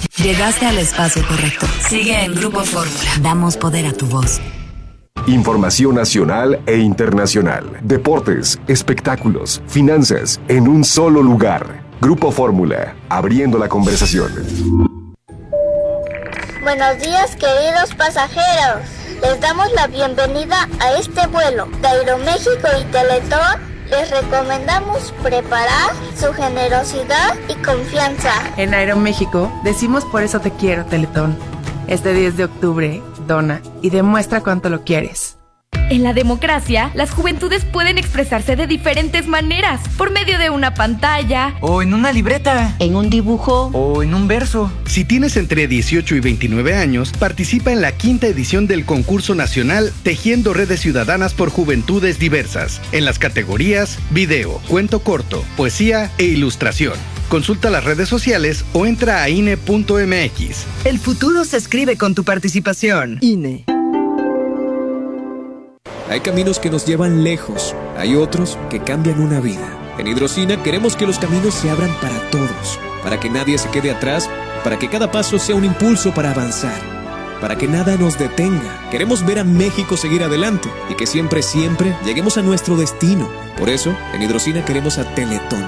Llegaste al espacio correcto. Sigue en Grupo Fórmula. Damos poder a tu voz. Información nacional e internacional. Deportes, espectáculos, finanzas, en un solo lugar. Grupo Fórmula, abriendo la conversación. Buenos días, queridos pasajeros. Les damos la bienvenida a este vuelo de Aeroméxico y Teletón. Les recomendamos preparar su generosidad y confianza. En Aeroméxico decimos por eso te quiero, Teletón. Este 10 de octubre, dona y demuestra cuánto lo quieres. En la democracia, las juventudes pueden expresarse de diferentes maneras, por medio de una pantalla, o en una libreta, en un dibujo, o en un verso. Si tienes entre 18 y 29 años, participa en la 5ª edición del concurso nacional Tejiendo Redes Ciudadanas por Juventudes Diversas, en las categorías video, cuento corto, poesía e ilustración. Consulta las redes sociales o entra a INE.mx. El futuro se escribe con tu participación. INE. Hay caminos que nos llevan lejos, hay otros que cambian una vida. En Hidrocina queremos que los caminos se abran para todos, para que nadie se quede atrás, para que cada paso sea un impulso para avanzar, para que nada nos detenga. Queremos ver a México seguir adelante y que siempre, siempre lleguemos a nuestro destino. Por eso, en Hidrocina queremos a Teletón.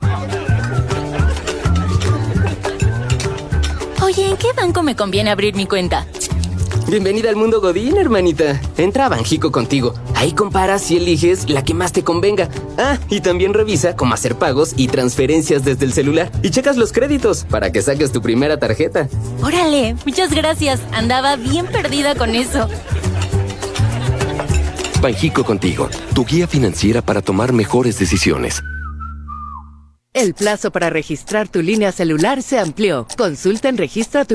Oye, ¿en qué banco me conviene abrir mi cuenta? Bienvenida al mundo Godín, hermanita. Entra a Banjico Contigo. Ahí comparas y eliges la que más te convenga. Ah, y también revisa cómo hacer pagos y transferencias desde el celular. Y checas los créditos para que saques tu primera tarjeta. Órale, muchas gracias. Andaba bien perdida con eso. Banjico Contigo, tu guía financiera para tomar mejores decisiones. El plazo para registrar tu línea celular se amplió. Consulta en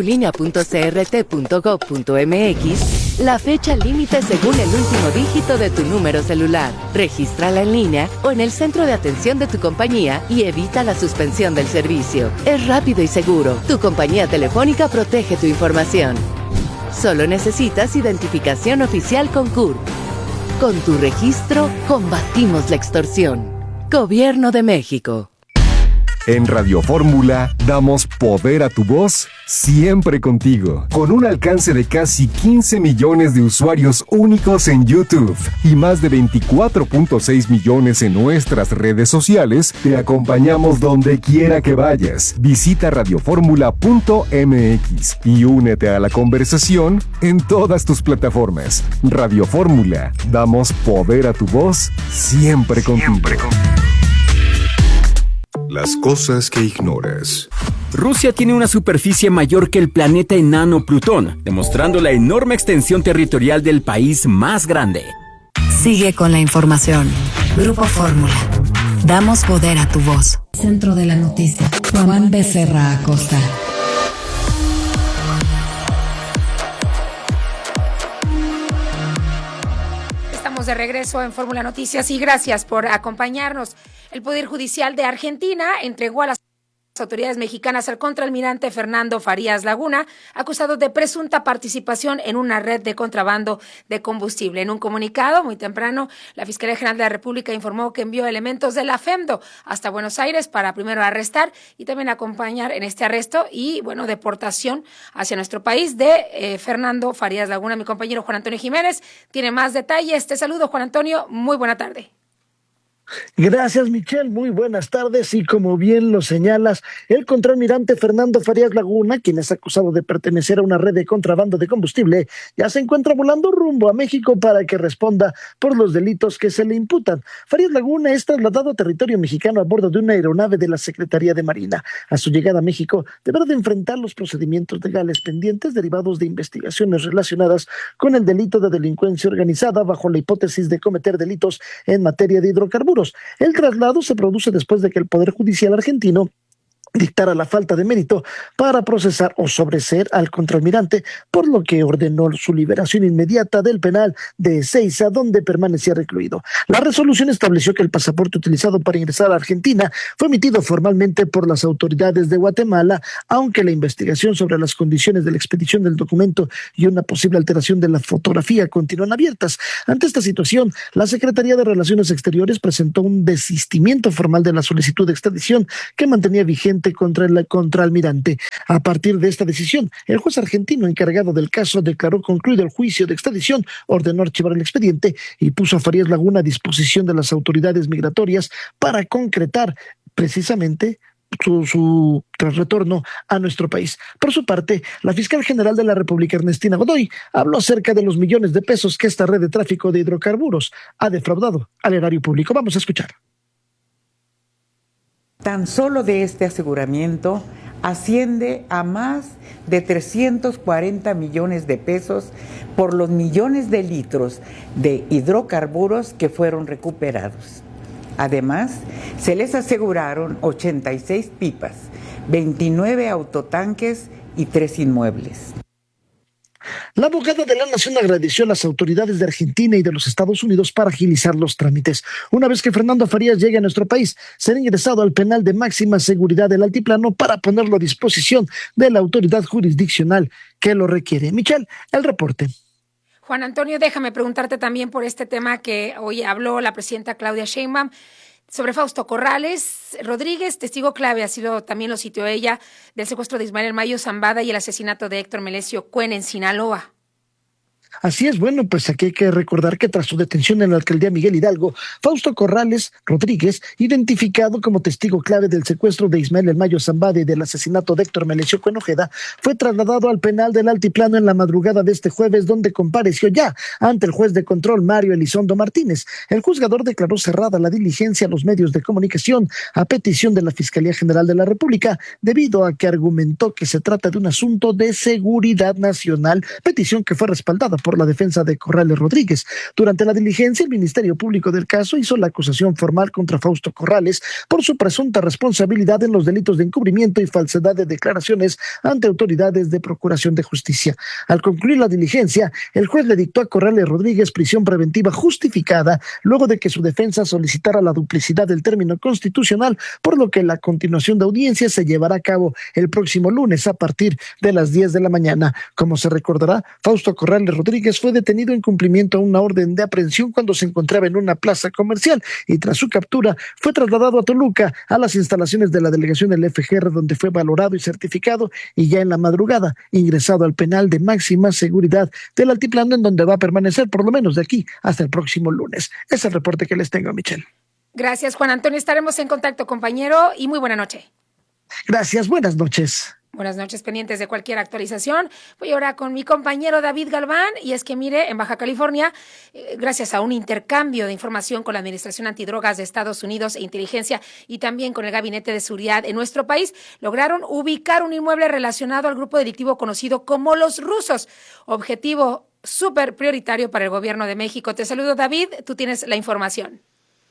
registratulinea.crt.gov.mx la fecha límite según el último dígito de tu número celular. Regístrala en línea o en el centro de atención de tu compañía y evita la suspensión del servicio. Es rápido y seguro. Tu compañía telefónica protege tu información. Solo necesitas identificación oficial con CURP. Con tu registro, combatimos la extorsión. Gobierno de México. En Radio Fórmula damos poder a tu voz siempre contigo. Con un alcance de casi 15 millones de usuarios únicos en YouTube y más de 24.6 millones en nuestras redes sociales, te acompañamos donde quiera que vayas. Visita radioformula.mx y únete a la conversación en todas tus plataformas. Radio Fórmula, damos poder a tu voz siempre contigo. Las cosas que ignoras. Rusia tiene una superficie mayor que el planeta enano Plutón, demostrando la enorme extensión territorial del país más grande. Sigue con la información. Grupo Fórmula. Damos poder a tu voz. Centro de la noticia. Juan Becerra Acosta. Estamos de regreso en Fórmula Noticias y gracias por acompañarnos. El Poder Judicial de Argentina entregó a las autoridades mexicanas al contraalmirante Fernando Farías Laguna, acusado de presunta participación en una red de contrabando de combustible. En un comunicado muy temprano, la Fiscalía General de la República informó que envió elementos de la FEMDO hasta Buenos Aires para primero arrestar y también acompañar en este arresto y, deportación hacia nuestro país de Fernando Farías Laguna. Mi compañero Juan Antonio Jiménez tiene más detalles. Te saludo, Juan Antonio. Muy buena tarde. Gracias, Michelle. Muy buenas tardes. Y como bien lo señalas, el contraalmirante Fernando Farías Laguna, quien es acusado de pertenecer a una red de contrabando de combustible, ya se encuentra volando rumbo a México para que responda por los delitos que se le imputan. Farías Laguna es trasladado a territorio mexicano a bordo de una aeronave de la Secretaría de Marina. A su llegada a México, deberá de enfrentar los procedimientos legales pendientes derivados de investigaciones relacionadas con el delito de delincuencia organizada bajo la hipótesis de cometer delitos en materia de hidrocarburos. El traslado se produce después de que el Poder Judicial argentino dictara la falta de mérito para procesar o sobreseer al contraalmirante, por lo que ordenó su liberación inmediata del penal de Ezeiza, donde permanecía recluido. La resolución estableció que el pasaporte utilizado para ingresar a Argentina fue emitido formalmente por las autoridades de Guatemala, aunque la investigación sobre las condiciones de la expedición del documento y una posible alteración de la fotografía continúan abiertas. Ante esta situación, la Secretaría de Relaciones Exteriores presentó un desistimiento formal de la solicitud de extradición que mantenía vigente flagrante contra el contraalmirante. A partir de esta decisión, el juez argentino encargado del caso declaró concluido el juicio de extradición, ordenó archivar el expediente y puso a Farías Laguna a disposición de las autoridades migratorias para concretar precisamente su retorno a nuestro país. Por su parte, la fiscal general de la República, Ernestina Godoy, habló acerca de los millones de pesos que esta red de tráfico de hidrocarburos ha defraudado al erario público. Vamos a escuchar. Tan solo de este aseguramiento asciende a más de 340 millones de pesos por los millones de litros de hidrocarburos que fueron recuperados. Además, se les aseguraron 86 pipas, 29 autotanques y 3 inmuebles. La abogada de la Nación agradeció a las autoridades de Argentina y de los Estados Unidos para agilizar los trámites. Una vez que Fernando Farías llegue a nuestro país, será ingresado al penal de máxima seguridad del Altiplano para ponerlo a disposición de la autoridad jurisdiccional que lo requiere. Michelle, el reporte. Juan Antonio, déjame preguntarte también por este tema que hoy habló la presidenta Claudia Sheinbaum sobre Fausto Corrales Rodríguez, testigo clave, así también lo citó ella, del secuestro de Ismael Mayo Zambada y el asesinato de Héctor Melesio Cuen en Sinaloa. Así es, bueno, pues aquí hay que recordar que tras su detención en la alcaldía Miguel Hidalgo, Fausto Corrales Rodríguez, identificado como testigo clave del secuestro de Ismael El Mayo Zambada y del asesinato de Héctor Melesio Cuen Ojeda, fue trasladado al penal del Altiplano en la madrugada de este jueves, donde compareció ya ante el juez de control Mario Elizondo Martínez. El juzgador declaró cerrada la diligencia a los medios de comunicación a petición de la Fiscalía General de la República, debido a que argumentó que se trata de un asunto de seguridad nacional, petición que fue respaldada por la defensa de Corrales Rodríguez. Durante la diligencia, el Ministerio Público del caso hizo la acusación formal contra Fausto Corrales por su presunta responsabilidad en los delitos de encubrimiento y falsedad de declaraciones ante autoridades de Procuración de Justicia. Al concluir la diligencia, el juez le dictó a Corrales Rodríguez prisión preventiva justificada luego de que su defensa solicitara la duplicidad del término constitucional, por lo que la continuación de audiencia se llevará a cabo el próximo lunes a partir de las 10 de la mañana. Como se recordará, Fausto Corrales Rodríguez fue detenido en cumplimiento a una orden de aprehensión cuando se encontraba en una plaza comercial y tras su captura fue trasladado a Toluca, a las instalaciones de la delegación del FGR, donde fue valorado y certificado y ya en la madrugada ingresado al penal de máxima seguridad del Altiplano, en donde va a permanecer por lo menos de aquí hasta el próximo lunes. Ese es el reporte que les tengo, Michelle. Gracias, Juan Antonio. Estaremos en contacto, compañero, y muy buena noche. Gracias, buenas noches. Buenas noches, pendientes de cualquier actualización. Voy ahora con mi compañero David Galván, y es que mire, en Baja California, gracias a un intercambio de información con la Administración Antidrogas de Estados Unidos e Inteligencia y también con el Gabinete de Seguridad en nuestro país, lograron ubicar un inmueble relacionado al grupo delictivo conocido como Los Rusos, objetivo súper prioritario para el gobierno de México. Te saludo, David, tú tienes la información.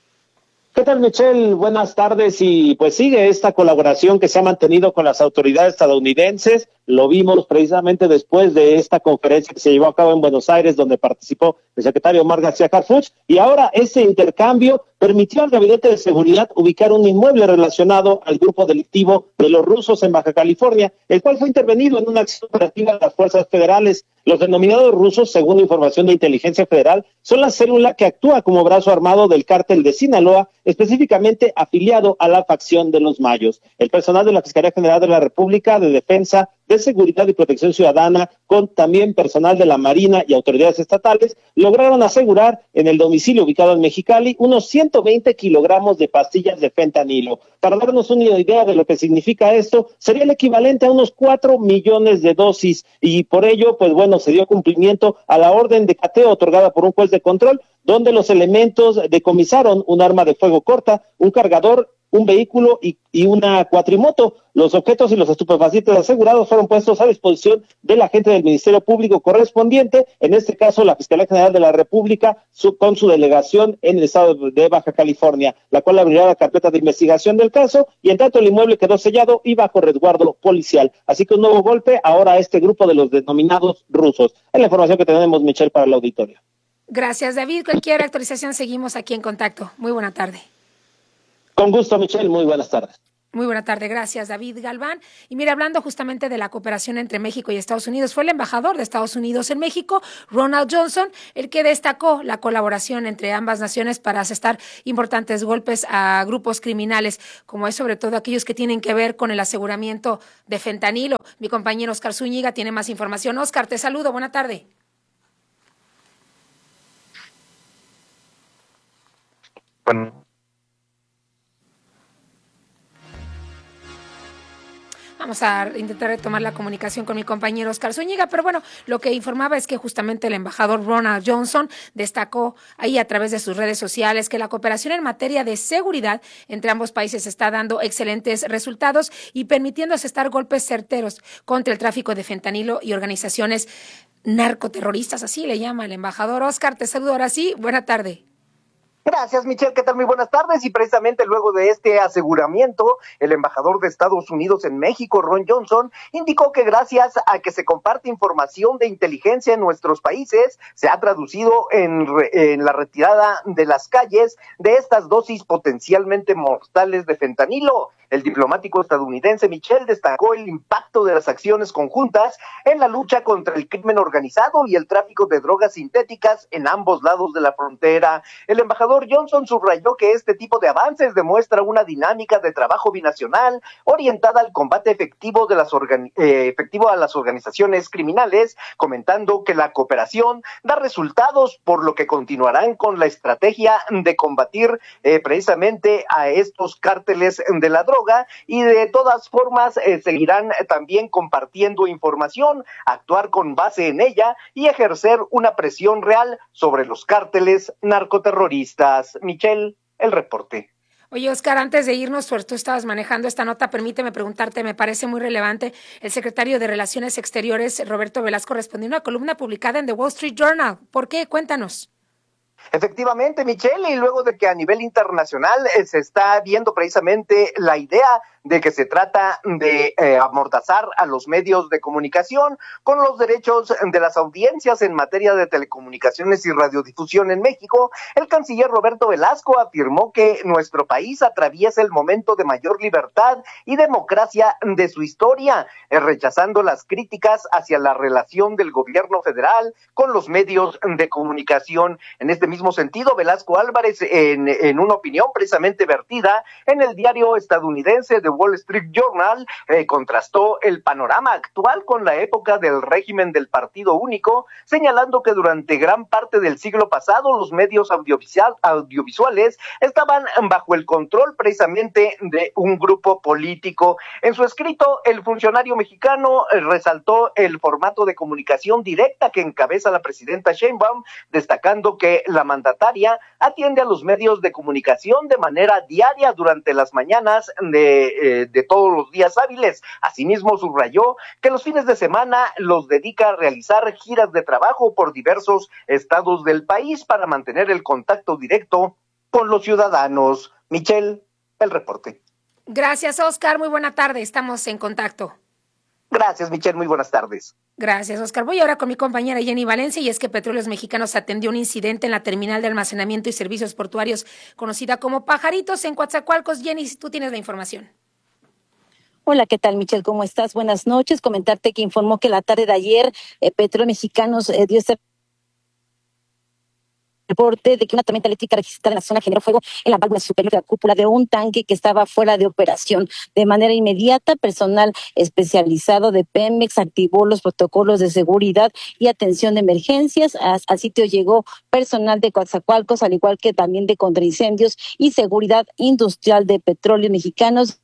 ¿Qué tal, Michelle? Buenas tardes. Y pues sigue esta colaboración que se ha mantenido con las autoridades estadounidenses. Lo vimos precisamente después de esta conferencia que se llevó a cabo en Buenos Aires, donde participó el secretario Omar García Harfuch. Y ahora ese intercambio permitió al Gabinete de Seguridad ubicar un inmueble relacionado al grupo delictivo de Los Rusos en Baja California, el cual fue intervenido en una acción operativa de las fuerzas federales. Los denominados rusos, según información de Inteligencia Federal, son la célula que actúa como brazo armado del cártel de Sinaloa, específicamente afiliado a la facción de los Mayos. El personal de la Fiscalía General de la República, de Defensa, de Seguridad y Protección Ciudadana, con también personal de la Marina y autoridades estatales, lograron asegurar en el domicilio ubicado en Mexicali unos 120 kilogramos de pastillas de fentanilo. Para darnos una idea de lo que significa esto, sería el equivalente a unos 4 millones de dosis, y por ello, pues bueno, se dio cumplimiento a la orden de cateo otorgada por un juez de control, donde los elementos decomisaron un arma de fuego corta, un cargador, un vehículo y una cuatrimoto. Los objetos y los estupefacientes asegurados fueron puestos a disposición del agente del Ministerio Público correspondiente, en este caso la Fiscalía General de la República, con su delegación en el estado de Baja California, la cual abrirá la carpeta de investigación del caso, y en tanto el inmueble quedó sellado y bajo resguardo policial. Así que un nuevo golpe ahora a este grupo de los denominados rusos. Es la información que tenemos, Michelle, para el auditorio. Gracias, David. Cualquier actualización seguimos aquí en contacto. Muy buena tarde. Con gusto, Michelle. Muy buenas tardes. Muy buena tarde, gracias David Galván. Y mira, hablando justamente de la cooperación entre México y Estados Unidos, fue el embajador de Estados Unidos en México, Ronald Johnson, el que destacó la colaboración entre ambas naciones para asestar importantes golpes a grupos criminales, como es sobre todo aquellos que tienen que ver con el aseguramiento de fentanilo. Mi compañero Oscar Zúñiga tiene más información. Oscar, te saludo, buena tarde. Bueno. Vamos a intentar retomar la comunicación con mi compañero Oscar Zúñiga, pero bueno, lo que informaba es que justamente el embajador Ronald Johnson destacó ahí a través de sus redes sociales que la cooperación en materia de seguridad entre ambos países está dando excelentes resultados y permitiendo asestar golpes certeros contra el tráfico de fentanilo y organizaciones narcoterroristas, así le llama el embajador. Oscar, te saludo ahora sí, buena tarde. Gracias, Michelle. ¿Qué tal? Muy buenas tardes. Y precisamente luego de este aseguramiento, el embajador de Estados Unidos en México, Ron Johnson, indicó que gracias a que se comparte información de inteligencia en nuestros países, se ha traducido en la retirada de las calles de estas dosis potencialmente mortales de fentanilo. El diplomático estadounidense Michel destacó el impacto de las acciones conjuntas en la lucha contra el crimen organizado y el tráfico de drogas sintéticas en ambos lados de la frontera. El embajador Johnson subrayó que este tipo de avances demuestra una dinámica de trabajo binacional orientada al combate efectivo a las organizaciones criminales, comentando que la cooperación da resultados, por lo que continuarán con la estrategia de combatir precisamente a estos cárteles de la droga. Y de todas formas seguirán también compartiendo información, actuar con base en ella y ejercer una presión real sobre los cárteles narcoterroristas. Michelle, el reporte. Oye, Oscar, antes de irnos, pues tú estabas manejando esta nota, permíteme preguntarte, me parece muy relevante, el secretario de Relaciones Exteriores, Roberto Velasco, respondió a una columna publicada en The Wall Street Journal. ¿Por qué? Cuéntanos. Efectivamente, Michelle, y luego de que a nivel internacional se está viendo precisamente la idea de que se trata de amordazar a los medios de comunicación con los derechos de las audiencias en materia de telecomunicaciones y radiodifusión en México, el canciller Roberto Velasco afirmó que nuestro país atraviesa el momento de mayor libertad y democracia de su historia, rechazando las críticas hacia la relación del gobierno federal con los medios de comunicación. En este mismo sentido, Velasco Álvarez, en una opinión precisamente vertida en el diario estadounidense The Wall Street Journal, contrastó el panorama actual con la época del régimen del partido único, señalando que durante gran parte del siglo pasado los medios audiovisuales estaban bajo el control precisamente de un grupo político. En su escrito, el funcionario mexicano resaltó el formato de comunicación directa que encabeza la presidenta Sheinbaum, destacando que la mandataria atiende a los medios de comunicación de manera diaria durante las mañanas de todos los días hábiles. Asimismo, subrayó que los fines de semana los dedica a realizar giras de trabajo por diversos estados del país para mantener el contacto directo con los ciudadanos. Michelle, el reporte. Gracias, Oscar. Muy buena tarde. Estamos en contacto. Gracias, Michelle. Muy buenas tardes. Gracias, Oscar. Voy ahora con mi compañera Jenny Valencia, y es que Petróleos Mexicanos atendió un incidente en la terminal de almacenamiento y servicios portuarios conocida como Pajaritos en Coatzacoalcos. Jenny, tú tienes la información. Hola, ¿qué tal, Michelle? ¿Cómo estás? Buenas noches. Comentarte que informó que la tarde de ayer Petróleos Mexicanos dio este reporte de que una tormenta eléctrica registrada en la zona generó fuego en la válvula superior de la cúpula de un tanque que estaba fuera de operación. De manera inmediata, personal especializado de Pemex activó los protocolos de seguridad y atención de emergencias. Al sitio llegó personal de Coatzacoalcos, al igual que también de contraincendios y seguridad industrial de Petróleos Mexicanos.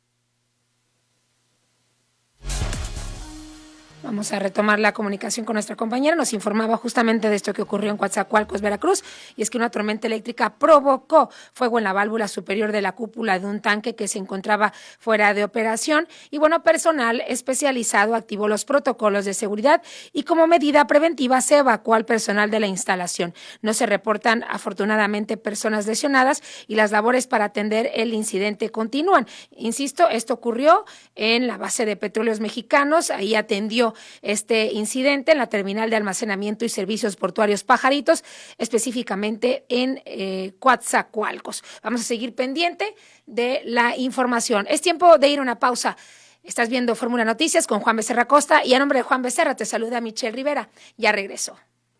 Vamos a retomar la comunicación con nuestra compañera. Nos informaba justamente de esto que ocurrió en Coatzacoalcos, Veracruz, y es que una tormenta eléctrica provocó fuego en la válvula superior de la cúpula de un tanque que se encontraba fuera de operación. Y bueno, personal especializado activó los protocolos de seguridad y como medida preventiva se evacuó al personal de la instalación. No se reportan afortunadamente personas lesionadas y las labores para atender el incidente continúan. Insisto, esto ocurrió en la base de Petróleos Mexicanos. Ahí atendió este incidente en la terminal de almacenamiento y servicios portuarios Pajaritos, específicamente en Coatzacoalcos. Vamos a seguir pendiente de la información. Es tiempo de ir a una pausa. Estás viendo Fórmula Noticias con Juan Becerra Costa y a nombre de Juan Becerra te saluda Michelle Rivera. Ya regreso.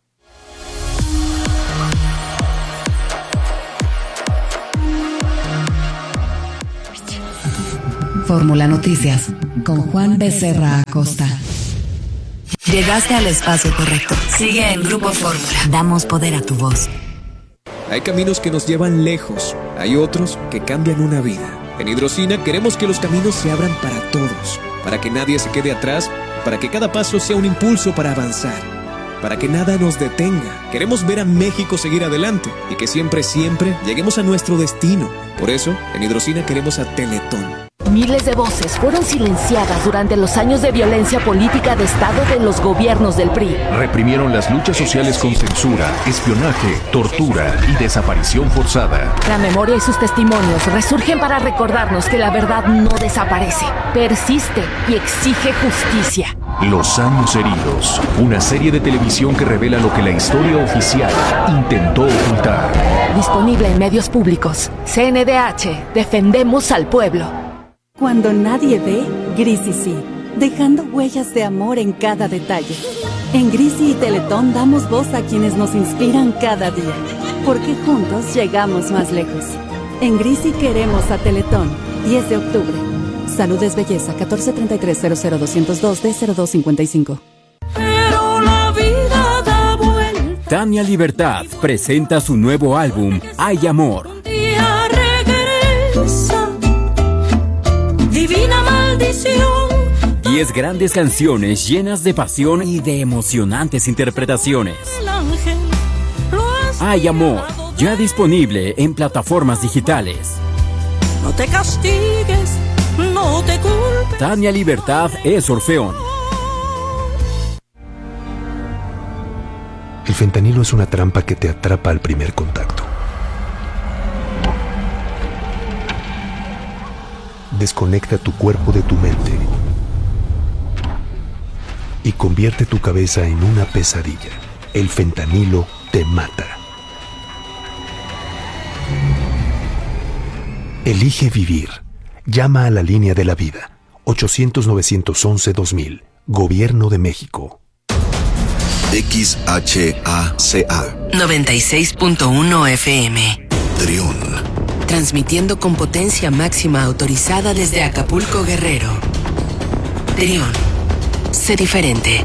Fórmula Noticias con Juan Becerra Acosta. Llegaste al espacio correcto. Sigue en Grupo Fórmula. Damos poder a tu voz. Hay caminos que nos llevan lejos, hay otros que cambian una vida. En Hidrocina queremos que los caminos se abran para todos, para que nadie se quede atrás, para que cada paso sea un impulso para avanzar, para que nada nos detenga. Queremos ver a México seguir adelante y que siempre, siempre lleguemos a nuestro destino. Por eso, en Hidrocina queremos a Teletón. Miles de voces fueron silenciadas durante los años de violencia política de Estado de los gobiernos del PRI. Reprimieron las luchas sociales con censura, espionaje, tortura y desaparición forzada. La memoria y sus testimonios resurgen para recordarnos que la verdad no desaparece, persiste y exige justicia. Los años heridos, una serie de televisión que revela lo que la historia oficial intentó ocultar. Disponible en medios públicos. CNDH, defendemos al pueblo. Cuando nadie ve, Grisi sí, dejando huellas de amor en cada detalle. En Grisi y Teletón damos voz a quienes nos inspiran cada día, porque juntos llegamos más lejos. En Grisi queremos a Teletón, 10 de octubre. Salud es belleza, 1433-00202-D0255. Pero la vida da vuelta. Tania Libertad presenta su nuevo álbum, Hay Amor. Un día regresa. Divina maldición. 10 grandes canciones llenas de pasión y de emocionantes interpretaciones. Hay Amor, ya disponible en plataformas digitales. No te castigues, no te culpes. Tania Libertad es Orfeón. El fentanilo es una trampa que te atrapa al primer contacto. Desconecta tu cuerpo de tu mente y convierte tu cabeza en una pesadilla. El fentanilo te mata. Elige vivir. Llama a la línea de la vida. 800-911-2000. Gobierno de México. XHACA 96.1 FM. Trión. Transmitiendo con potencia máxima autorizada desde Acapulco, Guerrero. Trión. Sé diferente.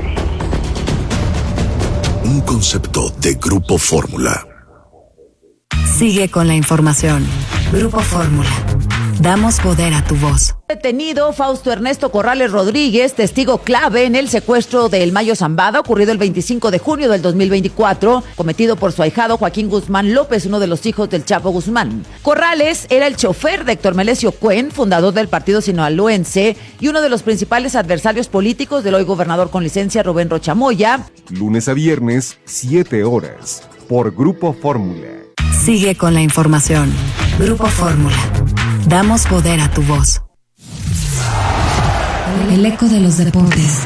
Un concepto de Grupo Fórmula. Sigue con la información. Grupo Fórmula. Damos poder a tu voz. Detenido Fausto Ernesto Corrales Rodríguez, testigo clave en el secuestro del Mayo Zambada, ocurrido el 25 de junio del 2024, cometido por su ahijado Joaquín Guzmán López, uno de los hijos del Chapo Guzmán. Corrales era el chofer de Héctor Melesio Cuen, fundador del partido sinaloense y uno de los principales adversarios políticos del hoy gobernador con licencia Rubén Rocha Moya. Lunes a viernes, 7 horas, por Grupo Fórmula. Sigue con la información. Grupo Fórmula. Damos poder a tu voz. El eco de los deportes.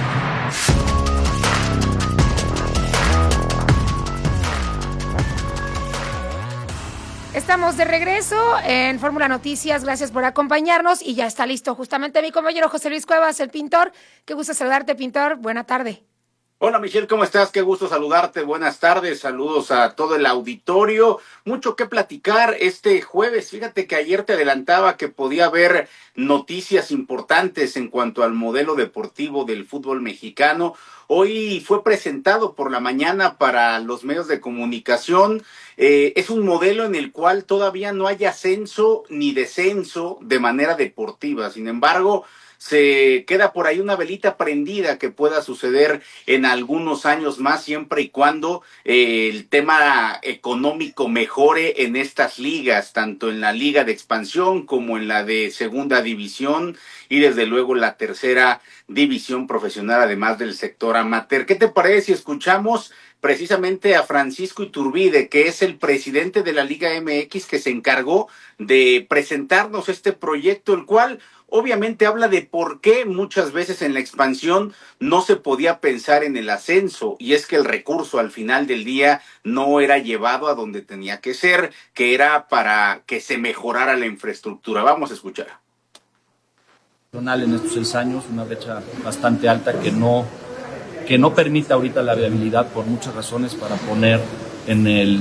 Estamos de regreso en Fórmula Noticias. Gracias por acompañarnos y ya está listo justamente mi compañero José Luis Cuevas, el pintor. Qué gusto saludarte, pintor. Buena tarde. Hola Michelle, ¿cómo estás? Qué gusto saludarte, buenas tardes, saludos a todo el auditorio, mucho que platicar este jueves. Fíjate que ayer te adelantaba que podía haber noticias importantes en cuanto al modelo deportivo del fútbol mexicano. Hoy fue presentado por la mañana para los medios de comunicación. Es un modelo en el cual todavía no hay ascenso ni descenso de manera deportiva, sin embargo, se queda por ahí una velita prendida que pueda suceder en algunos años más, siempre y cuando el tema económico mejore en estas ligas, tanto en la liga de expansión como en la de segunda división y desde luego la tercera división profesional, además del sector amateur. ¿Qué te parece si escuchamos precisamente a Francisco Iturbide, que es el presidente de la Liga MX, que se encargó de presentarnos este proyecto, el cual obviamente habla de por qué muchas veces en la expansión no se podía pensar en el ascenso, y es que el recurso al final del día no era llevado a donde tenía que ser, que era para que se mejorara la infraestructura. Vamos a escuchar. En estos 6 años, una brecha bastante alta que no permite ahorita la viabilidad por muchas razones para poner en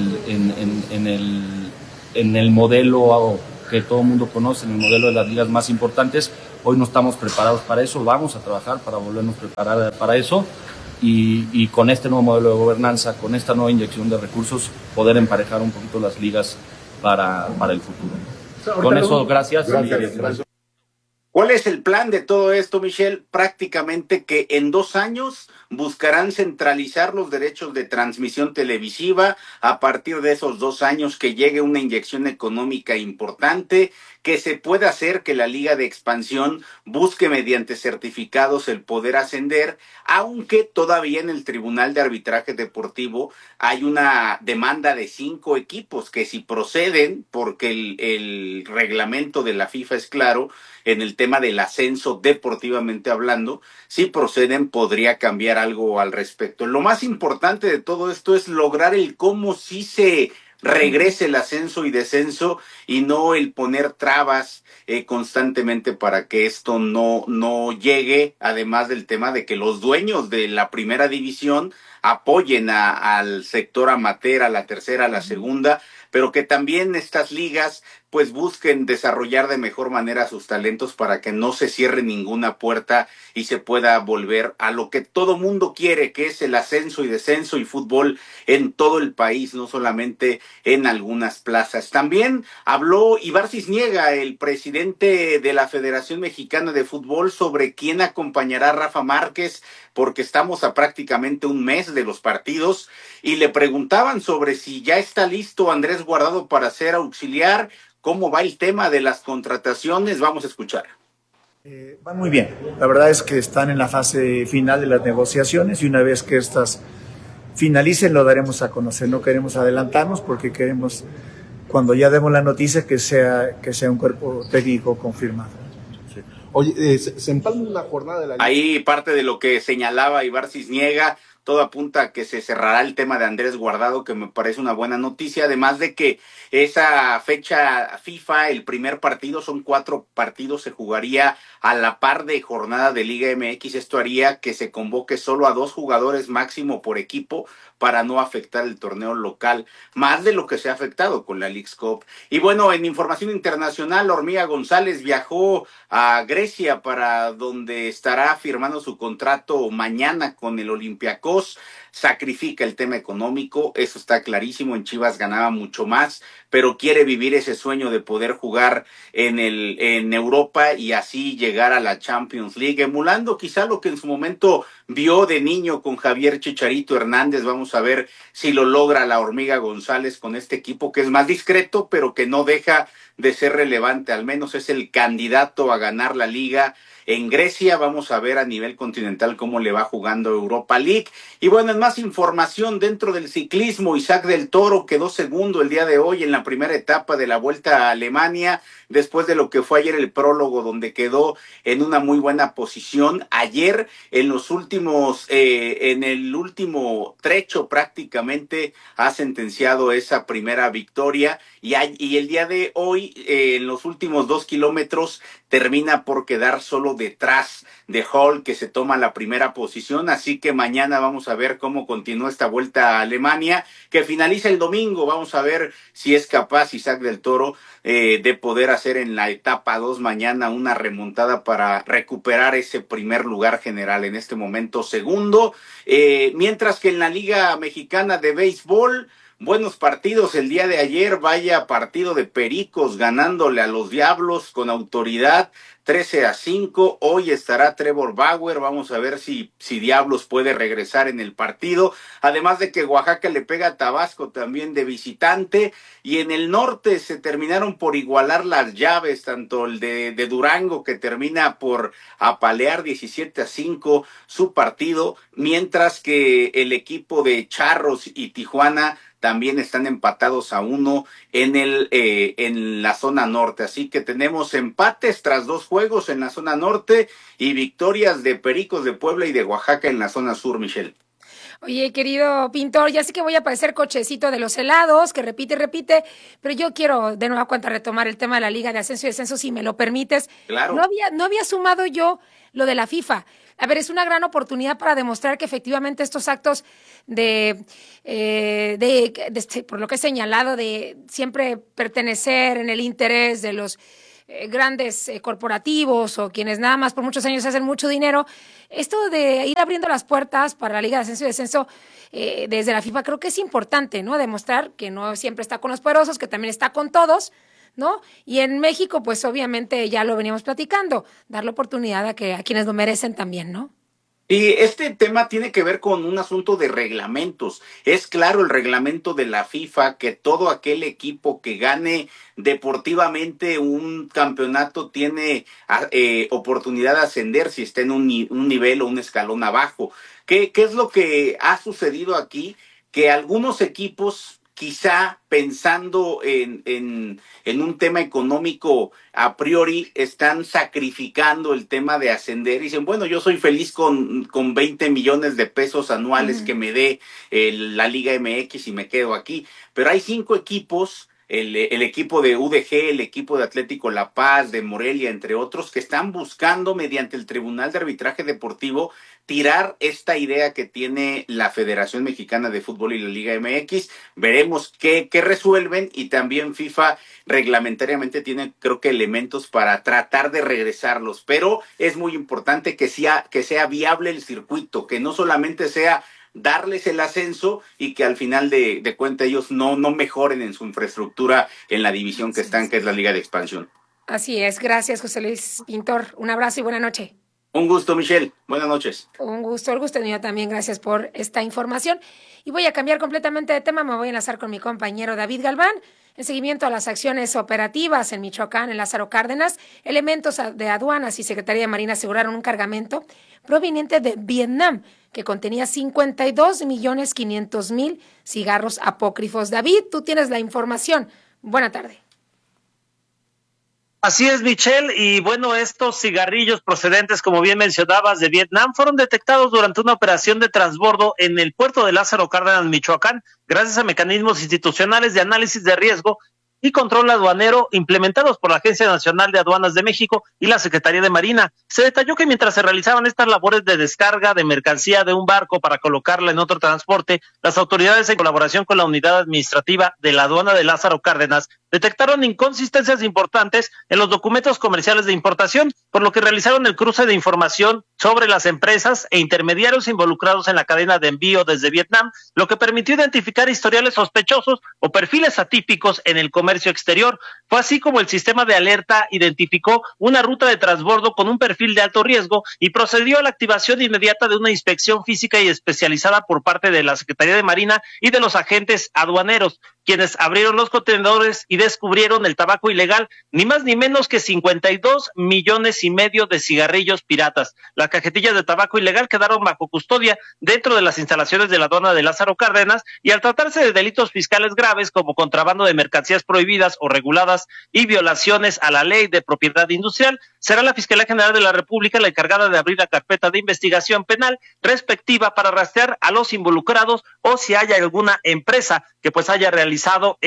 el modelo que todo el mundo conoce, en el modelo de las ligas más importantes. Hoy no estamos preparados para eso, vamos a trabajar para volvernos a preparar para eso y con este nuevo modelo de gobernanza, con esta nueva inyección de recursos, poder emparejar un poquito las ligas para el futuro. Con eso, gracias. ¿Cuál es el plan de todo esto, Michelle? Prácticamente que en 2 años buscarán centralizar los derechos de transmisión televisiva. A partir de esos 2 años que llegue una inyección económica importante, que se pueda hacer que la Liga de Expansión busque mediante certificados el poder ascender, aunque todavía en el Tribunal de Arbitraje Deportivo hay una demanda de 5 equipos que si proceden, porque el reglamento de la FIFA es claro en el tema del ascenso deportivamente hablando, si proceden podría cambiar algo al respecto. Lo más importante de todo esto es lograr el cómo sí se regrese el ascenso y descenso y no el poner trabas constantemente para que esto no llegue, además del tema de que los dueños de la primera división apoyen al sector amateur, a la tercera, a la segunda, pero que también estas ligas pues busquen desarrollar de mejor manera sus talentos para que no se cierre ninguna puerta y se pueda volver a lo que todo mundo quiere, que es el ascenso y descenso y fútbol en todo el país, no solamente en algunas plazas. También habló Ibar Cisniega, el presidente de la Federación Mexicana de Fútbol, sobre quién acompañará a Rafa Márquez, porque estamos a prácticamente un mes de los partidos, y le preguntaban sobre si ya está listo Andrés Guardado para ser auxiliar. ¿Cómo va el tema de las contrataciones? Vamos a escuchar. Van muy bien. La verdad es que están en la fase final de las negociaciones y una vez que estas finalicen lo daremos a conocer. No queremos adelantarnos porque queremos, cuando ya demos la noticia, que sea un cuerpo técnico confirmado. Sí. Oye, se empalma una jornada de la... Ahí parte de lo que señalaba Ibar Cisniega. Todo apunta a que se cerrará el tema de Andrés Guardado, que me parece una buena noticia, además de que esa fecha FIFA, el primer partido, son 4 partidos, se jugaría a la par de jornada de Liga MX. Esto haría que se convoque solo a 2 jugadores máximo por equipo para no afectar el torneo local, más de lo que se ha afectado con la Leagues Cup. Y bueno, en información internacional, Hormiga González viajó a Grecia, para donde estará firmando su contrato mañana con el Olympiacos. Sacrifica el tema económico, eso está clarísimo. En Chivas ganaba mucho más, pero quiere vivir ese sueño de poder jugar en Europa y así llegar a la Champions League, emulando quizá lo que en su momento vio de niño con Javier Chicharito Hernández. Vamos a ver si lo logra la Hormiga González con este equipo que es más discreto, pero que no deja de ser relevante. Al menos es el candidato a ganar la liga en Grecia. Vamos a ver a nivel continental cómo le va jugando Europa League. Y bueno, en más información dentro del ciclismo, Isaac del Toro quedó segundo el día de hoy en la primera etapa de la Vuelta a Alemania, después de lo que fue ayer el prólogo, donde quedó en una muy buena posición. Ayer, en el último trecho prácticamente, ha sentenciado esa primera victoria, y el día de hoy, en los últimos 2 kilómetros, termina por quedar solo detrás de Hall, que se toma la primera posición. Así que mañana vamos a ver cómo continúa esta Vuelta a Alemania, que finaliza el domingo. Vamos a ver si es capaz Isaac del Toro de poder hacer en la etapa 2 mañana una remontada para recuperar ese primer lugar general, en este momento segundo. Mientras que en la Liga Mexicana de Béisbol, buenos partidos el día de ayer. Vaya partido de Pericos ganándole a los Diablos con autoridad, 13-5. Hoy estará Trevor Bauer. Vamos a ver si Diablos puede regresar en el partido. Además de que Oaxaca le pega a Tabasco también de visitante. Y en el norte se terminaron por igualar las llaves, tanto el de Durango, que termina por apalear 17-5 su partido, mientras que el equipo de Charros y Tijuana también están empatados a 1 en la zona norte. Así que tenemos empates tras 2 juegos en la zona norte y victorias de Pericos de Puebla y de Oaxaca en la zona sur, Michelle. Oye, querido Pintor, ya sé que voy a parecer cochecito de los helados, que repite, pero yo quiero de nueva cuenta retomar el tema de la Liga de Ascenso y Descenso, si me lo permites. Claro. No había sumado yo lo de la FIFA. A ver, es una gran oportunidad para demostrar que efectivamente estos actos por lo que he señalado, de siempre pertenecer en el interés de los grandes corporativos o quienes nada más por muchos años hacen mucho dinero, esto de ir abriendo las puertas para la Liga de Ascenso y Descenso desde la FIFA creo que es importante, ¿no? Demostrar que no siempre está con los poderosos, que también está con todos, ¿no? Y en México, pues obviamente ya lo veníamos platicando, dar la oportunidad a quienes lo merecen también, ¿no? Y este tema tiene que ver con un asunto de reglamentos. Es claro el reglamento de la FIFA que todo aquel equipo que gane deportivamente un campeonato tiene oportunidad de ascender si está en un nivel o un escalón abajo. ¿Qué es lo que ha sucedido aquí? Que algunos equipos, quizá pensando en un tema económico a priori, están sacrificando el tema de ascender y dicen, bueno, yo soy feliz con 20 millones de pesos anuales que me dé la Liga MX y me quedo aquí. Pero hay 5 equipos, el equipo de UDG, el equipo de Atlético La Paz, de Morelia, entre otros, que están buscando mediante el Tribunal de Arbitraje Deportivo tirar esta idea que tiene la Federación Mexicana de Fútbol y la Liga MX. Veremos qué resuelven, y también FIFA reglamentariamente tiene, creo que, elementos para tratar de regresarlos, pero es muy importante que sea viable el circuito, que no solamente sea darles el ascenso y que al final de cuentas ellos no mejoren en su infraestructura en la división que están, que es la Liga de Expansión. Así es, gracias José Luis Pintor, un abrazo y buena noche. Un gusto, Michelle, buenas noches. Un gusto, el gusto es mío también, gracias por esta información. Y voy a cambiar completamente de tema, me voy a enlazar con mi compañero David Galván. En seguimiento a las acciones operativas en Michoacán, en Lázaro Cárdenas, elementos de aduanas y Secretaría de Marina aseguraron un cargamento proveniente de Vietnam que contenía 52.500.000 cigarros apócrifos. David, tú tienes la información. Buena tarde. Así es, Michelle, y bueno, estos cigarrillos procedentes, como bien mencionabas, de Vietnam, fueron detectados durante una operación de transbordo en el puerto de Lázaro Cárdenas, Michoacán, gracias a mecanismos institucionales de análisis de riesgo y control aduanero implementados por la Agencia Nacional de Aduanas de México y la Secretaría de Marina. Se detalló que mientras se realizaban estas labores de descarga de mercancía de un barco para colocarla en otro transporte, las autoridades, en colaboración con la unidad administrativa de la aduana de Lázaro Cárdenas, detectaron inconsistencias importantes en los documentos comerciales de importación, por lo que realizaron el cruce de información sobre las empresas e intermediarios involucrados en la cadena de envío desde Vietnam, lo que permitió identificar historiales sospechosos o perfiles atípicos en el comercio exterior. Fue así como el sistema de alerta identificó una ruta de transbordo con un perfil de alto riesgo y procedió a la activación inmediata de una inspección física y especializada por parte de la Secretaría de Marina y de los agentes aduaneros, quienes abrieron los contenedores y descubrieron el tabaco ilegal, ni más ni menos que 52,5 millones de cigarrillos piratas. Las cajetillas de tabaco ilegal quedaron bajo custodia dentro de las instalaciones de la aduana de Lázaro Cárdenas, y al tratarse de delitos fiscales graves como contrabando de mercancías prohibidas o reguladas y violaciones a la ley de propiedad industrial, será la Fiscalía General de la República la encargada de abrir la carpeta de investigación penal respectiva para rastrear a los involucrados o si hay alguna empresa que pues haya realizado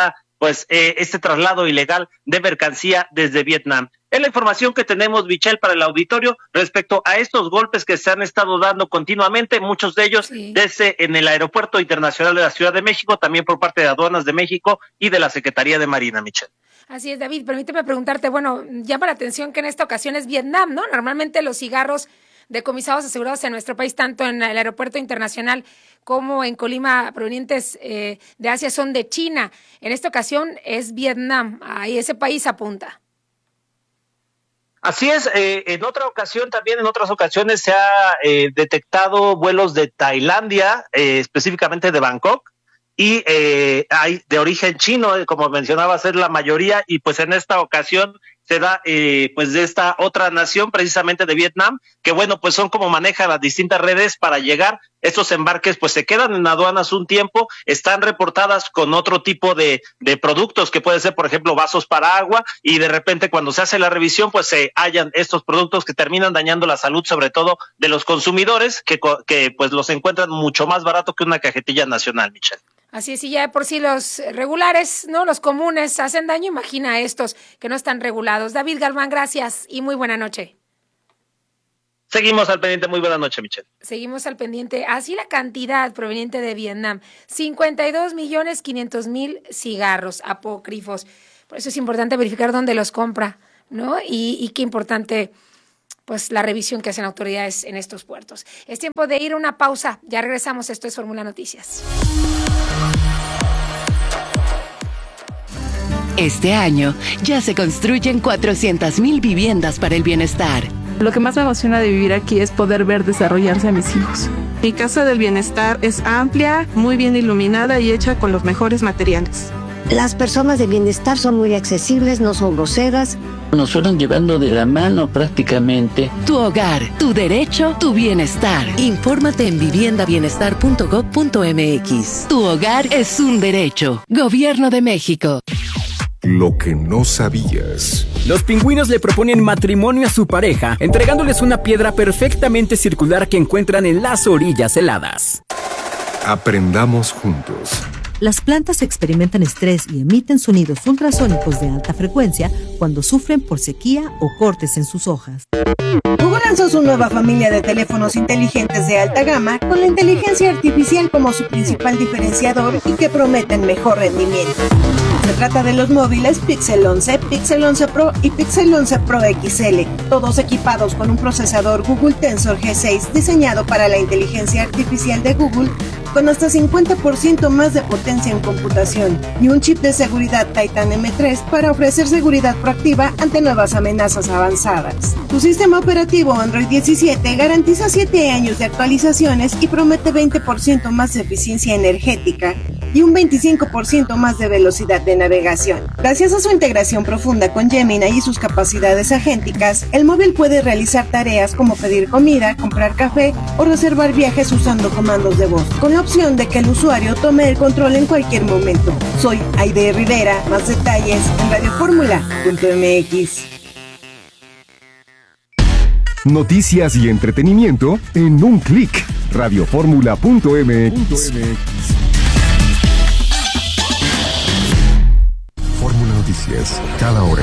este traslado ilegal de mercancía desde Vietnam. Es la información que tenemos, Michelle, para el auditorio respecto a estos golpes que se han estado dando continuamente, muchos de ellos desde en el Aeropuerto Internacional de la Ciudad de México, también por parte de Aduanas de México y de la Secretaría de Marina, Michelle. Así es, David, permíteme preguntarte, bueno, llama la atención que en esta ocasión es Vietnam, ¿no? Normalmente los cigarros decomisados asegurados en nuestro país, tanto en el Aeropuerto Internacional como en Colima, provenientes de Asia, son de China. En esta ocasión es Vietnam, ahí ese país apunta. Así es, en otras ocasiones se ha detectado vuelos de Tailandia, específicamente de Bangkok, y hay de origen chino, como mencionabas, es la mayoría, y pues en esta ocasión se da pues de esta otra nación, precisamente de Vietnam, que bueno, pues son como maneja las distintas redes para llegar. Estos embarques pues se quedan en aduanas un tiempo, están reportadas con otro tipo de productos, que puede ser por ejemplo vasos para agua, y de repente cuando se hace la revisión pues se hallan estos productos que terminan dañando la salud, sobre todo de los consumidores, que pues los encuentran mucho más barato que una cajetilla nacional, Michelle. Así es, y ya de por sí los regulares, ¿no? Los comunes hacen daño, imagina estos que no están regulados. David Galván, gracias y muy buena noche. Seguimos al pendiente, muy buena noche, Michelle. Seguimos al pendiente. Así la cantidad proveniente de Vietnam, 52.500.000 cigarros apócrifos. Por eso es importante verificar dónde los compra, ¿no? Y qué importante, pues, la revisión que hacen autoridades en estos puertos. Es tiempo de ir a una pausa. Ya regresamos. Esto es Fórmula Noticias. Este año ya se construyen 400,000 viviendas para el bienestar. Lo que más me emociona de vivir aquí es poder ver desarrollarse a mis hijos. Mi casa del bienestar es amplia, muy bien iluminada y hecha con los mejores materiales. Las personas de bienestar son muy accesibles, no son groseras. Nos fueron llevando de la mano prácticamente. Tu hogar, tu derecho, tu bienestar. Infórmate en viviendabienestar.gov.mx. Tu hogar es un derecho. Gobierno de México. Lo que no sabías. Los pingüinos le proponen matrimonio a su pareja, entregándoles una piedra perfectamente circular que encuentran en las orillas heladas. Aprendamos juntos. Las plantas experimentan estrés y emiten sonidos ultrasónicos de alta frecuencia cuando sufren por sequía o cortes en sus hojas. Google lanzó su nueva familia de teléfonos inteligentes de alta gama con la inteligencia artificial como su principal diferenciador y que prometen mejor rendimiento. Se trata de los móviles Pixel 11, Pixel 11 Pro y Pixel 11 Pro XL, todos equipados con un procesador Google Tensor G6 diseñado para la inteligencia artificial de Google con hasta 50% más de potencia en computación y un chip de seguridad Titan M3 para ofrecer seguridad proactiva ante nuevas amenazas avanzadas. Su sistema operativo Android 17 garantiza 7 años de actualizaciones y promete 20% más de eficiencia energética y un 25% más de velocidad de navegación. Gracias a su integración profunda con Gemini y sus capacidades agénticas, el móvil puede realizar tareas como pedir comida, comprar café o reservar viajes usando comandos de voz, con la opción de que el usuario tome el control en cualquier momento. Soy Aide Rivera, más detalles en radioformula.mx. Noticias y entretenimiento en un clic. Radioformula.mx. Fórmula Noticias, cada hora.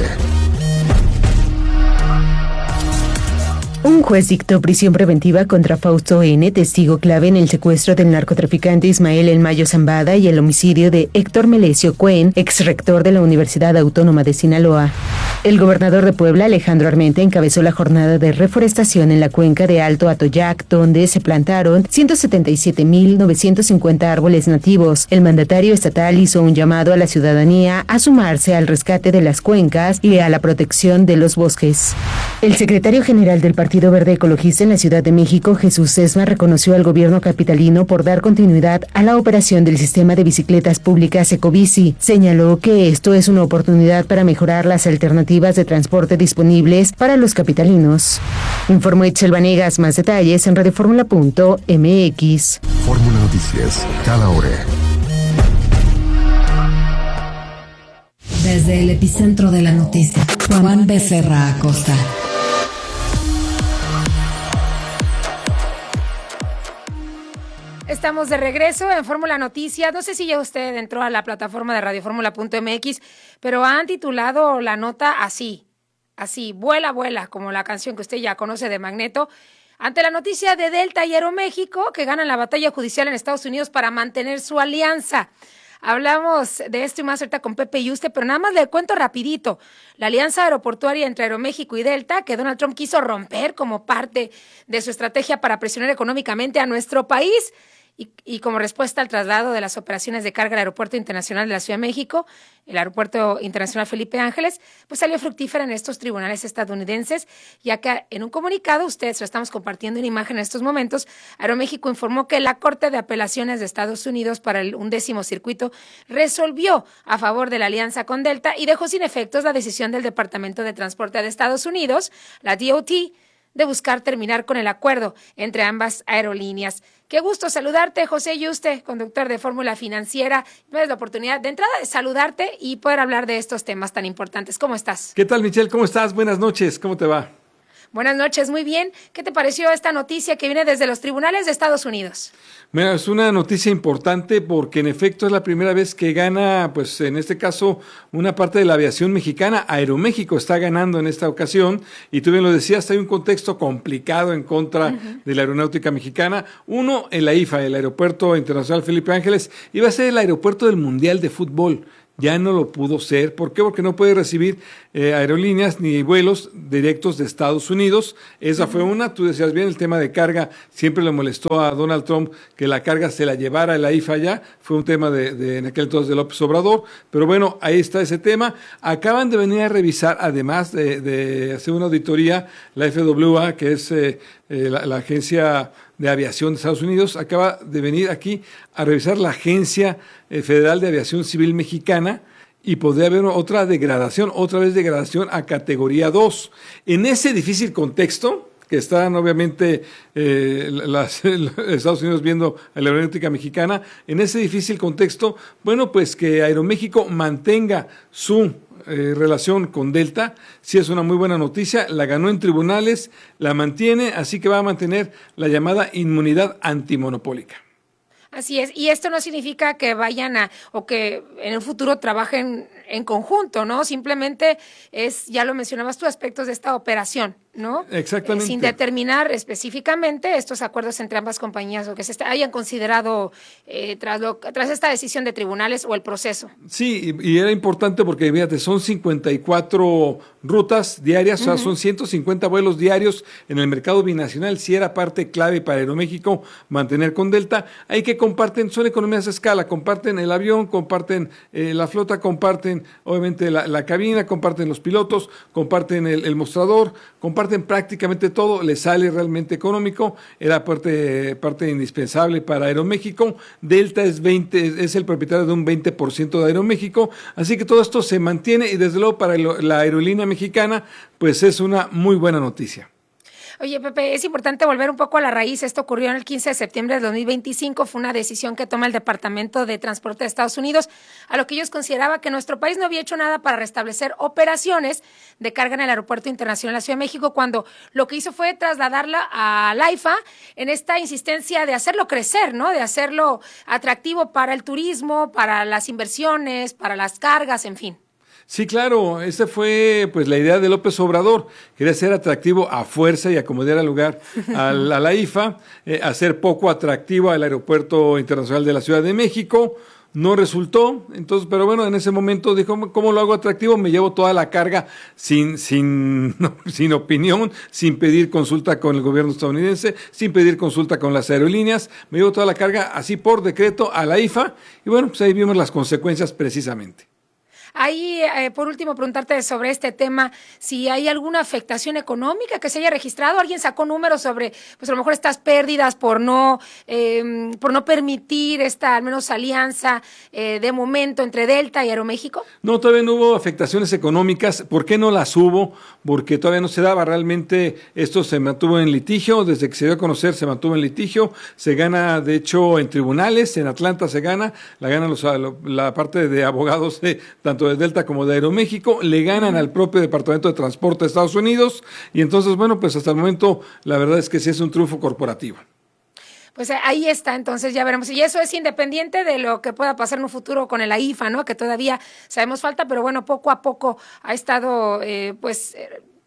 Un juez dictó prisión preventiva contra Fausto N., testigo clave en el secuestro del narcotraficante Ismael El Mayo Zambada y el homicidio de Héctor Melesio Cuen, exrector de la Universidad Autónoma de Sinaloa. El gobernador de Puebla, Alejandro Armenta, encabezó la jornada de reforestación en la cuenca de Alto Atoyac, donde se plantaron 177.950 árboles nativos. El mandatario estatal hizo un llamado a la ciudadanía a sumarse al rescate de las cuencas y a la protección de los bosques. El secretario general del Partido Verde Ecologista en la Ciudad de México, Jesús Sesma, reconoció al gobierno capitalino por dar continuidad a la operación del sistema de bicicletas públicas Ecobici. Señaló que esto es una oportunidad para mejorar las alternativas de transporte disponibles para los capitalinos. Informó Itzel Vanegas, más detalles en radioformula.mx. Fórmula Noticias, cada hora. Desde el epicentro de la noticia, Juan Becerra Acosta. Estamos de regreso en Fórmula Noticias. No sé si ya usted entró a la plataforma de radioformula.mx, pero han titulado la nota así, vuela, vuela, como la canción que usted ya conoce de Magneto, ante la noticia de Delta y Aeroméxico que ganan la batalla judicial en Estados Unidos para mantener su alianza. Hablamos de esto y más ahorita con Pepe Yuste, pero nada más le cuento rapidito. La alianza aeroportuaria entre Aeroméxico y Delta, que Donald Trump quiso romper como parte de su estrategia para presionar económicamente a nuestro país, Y como respuesta al traslado de las operaciones de carga al Aeropuerto Internacional de la Ciudad de México, el Aeropuerto Internacional Felipe Ángeles, pues salió fructífera en estos tribunales estadounidenses, ya que en un comunicado, ustedes lo estamos compartiendo en imagen en estos momentos, Aeroméxico informó que la Corte de Apelaciones de Estados Unidos para el 11º circuito resolvió a favor de la alianza con Delta y dejó sin efectos la decisión del Departamento de Transporte de Estados Unidos, la DOT, de buscar terminar con el acuerdo entre ambas aerolíneas. Qué gusto saludarte, José Yuste, conductor de Fórmula Financiera. Me das la oportunidad de entrada de saludarte y poder hablar de estos temas tan importantes. ¿Cómo estás? ¿Qué tal, Michelle? ¿Cómo estás? Buenas noches. ¿Cómo te va? Buenas noches, muy bien. ¿Qué te pareció esta noticia que viene desde los tribunales de Estados Unidos? Mira, es una noticia importante porque en efecto es la primera vez que gana, pues en este caso, una parte de la aviación mexicana. Aeroméxico está ganando en esta ocasión y tú bien lo decías, hay un contexto complicado en contra de la aeronáutica mexicana. Uno, en la IFA, el Aeropuerto Internacional Felipe Ángeles, iba a ser el aeropuerto del Mundial de Fútbol. Ya no lo pudo ser. ¿Por qué? Porque no puede recibir aerolíneas ni vuelos directos de Estados Unidos. Esa fue una. Tú decías bien, el tema de carga siempre le molestó a Donald Trump que la carga se la llevara a la IFA ya. Fue un tema de en aquel entonces de López Obrador. Pero bueno, ahí está ese tema. Acaban de venir a revisar, además de hacer una auditoría, la FAA, que es la agencia de aviación de Estados Unidos, acaba de venir aquí a revisar la Agencia Federal de Aviación Civil Mexicana y podría haber otra vez degradación a categoría 2. En ese difícil contexto que están obviamente Estados Unidos viendo a la aeronáutica mexicana, en ese difícil contexto, bueno, pues que Aeroméxico mantenga su relación con Delta, sí es una muy buena noticia, la ganó en tribunales, la mantiene, así que va a mantener la llamada inmunidad antimonopólica. Así es, y esto no significa que vayan o que en el futuro trabajen en conjunto, ¿no? Simplemente es, ya lo mencionabas tú, aspectos de esta operación, ¿no? Exactamente. Sin determinar específicamente estos acuerdos entre ambas compañías o que se hayan considerado tras esta decisión de tribunales o el proceso. Sí, y era importante porque, fíjate, son 54 rutas diarias, o sea, son 150 vuelos diarios en el mercado binacional. Sí era parte clave para Aeroméxico mantener con Delta. Hay que comparten, son economías de escala, comparten el avión, comparten la flota, comparten obviamente la cabina, comparten los pilotos, comparten el mostrador, comparten prácticamente todo, les sale realmente económico, era parte indispensable para Aeroméxico. Delta es el propietario de un 20% de Aeroméxico, así que todo esto se mantiene y desde luego para la aerolínea mexicana pues es una muy buena noticia. Oye, Pepe, es importante volver un poco a la raíz. Esto ocurrió el 15 de septiembre de 2025. Fue una decisión que toma el Departamento de Transporte de Estados Unidos, a lo que ellos consideraban que nuestro país no había hecho nada para restablecer operaciones de carga en el Aeropuerto Internacional de la Ciudad de México, cuando lo que hizo fue trasladarla a la IFA en esta insistencia de hacerlo crecer, ¿no? De hacerlo atractivo para el turismo, para las inversiones, para las cargas, en fin. Sí, claro, esa fue pues la idea de López Obrador, quería ser atractivo a fuerza y acomodar al lugar a la IFA, hacer poco atractivo al Aeropuerto Internacional de la Ciudad de México. No resultó, entonces, pero bueno, en ese momento dijo, ¿cómo lo hago atractivo? Me llevo toda la carga sin opinión, sin pedir consulta con el gobierno estadounidense, sin pedir consulta con las aerolíneas, me llevo toda la carga así por decreto a la IFA y bueno, pues ahí vimos las consecuencias precisamente. Ahí, por último, preguntarte sobre este tema, si hay alguna afectación económica que se haya registrado. ¿Alguien sacó números sobre, pues a lo mejor estas pérdidas por no permitir esta, al menos, alianza de momento entre Delta y Aeroméxico? No, todavía no hubo afectaciones económicas. ¿Por qué no las hubo? Porque todavía no se daba. Realmente esto se mantuvo en litigio. Desde que se dio a conocer se mantuvo en litigio. Se gana, de hecho, en tribunales. En Atlanta se gana. La ganan la parte de abogados tanto de Delta como de Aeroméxico, le ganan al propio Departamento de Transporte de Estados Unidos y entonces, bueno, pues hasta el momento la verdad es que sí es un triunfo corporativo. Pues ahí está, entonces ya veremos. Y eso es independiente de lo que pueda pasar en un futuro con el AIFA, ¿no? Que todavía sabemos falta, pero bueno, poco a poco ha estado,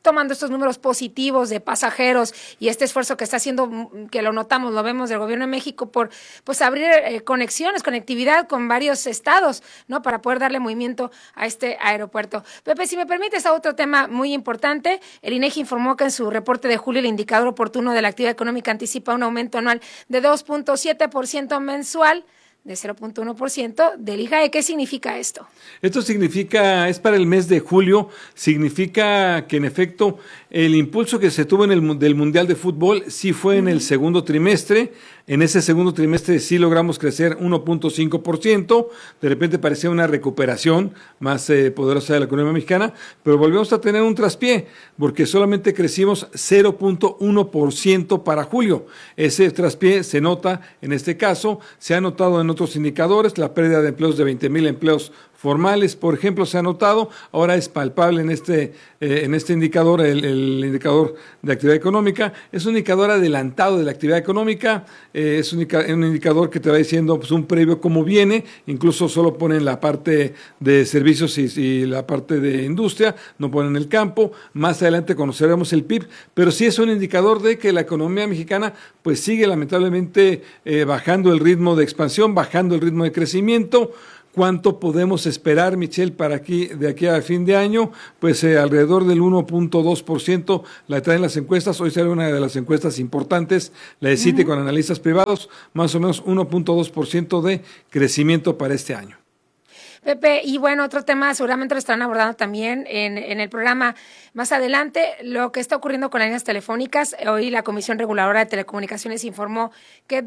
tomando estos números positivos de pasajeros y este esfuerzo que está haciendo, que lo notamos, lo vemos del gobierno de México por pues abrir conectividad con varios estados, ¿no? Para poder darle movimiento a este aeropuerto. Pepe, si me permites, a otro tema muy importante, el INEGI informó que en su reporte de julio el indicador oportuno de la actividad económica anticipa un aumento anual de 2.7% mensual, de 0.1% del IGAE. ¿Qué significa esto? Esto significa, es para el mes de julio, significa que en efecto el impulso que se tuvo del Mundial de Fútbol sí fue en el segundo trimestre. En ese segundo trimestre sí logramos crecer 1.5%, de repente parecía una recuperación más poderosa de la economía mexicana, pero volvemos a tener un traspié, porque solamente crecimos 0.1% para julio. Ese traspié se nota en este caso, se ha notado en otros indicadores, la pérdida de empleos de 20,000 empleos formales, por ejemplo, se ha notado, ahora es palpable en este indicador, el indicador de actividad económica, es un indicador adelantado de la actividad económica, es un indicador que te va diciendo pues, un previo cómo viene, incluso solo ponen la parte de servicios y la parte de industria, no ponen el campo, más adelante conoceremos el PIB, pero sí es un indicador de que la economía mexicana pues sigue lamentablemente bajando el ritmo de expansión, bajando el ritmo de crecimiento. ¿Cuánto podemos esperar, Michelle, de aquí a fin de año? Pues alrededor del 1.2% la traen las encuestas. Hoy sale una de las encuestas importantes, la de Citi con analistas privados, más o menos 1.2% de crecimiento para este año. Pepe, y bueno, otro tema seguramente lo estarán abordando también en el programa más adelante, lo que está ocurriendo con las líneas telefónicas. Hoy la Comisión Reguladora de Telecomunicaciones informó que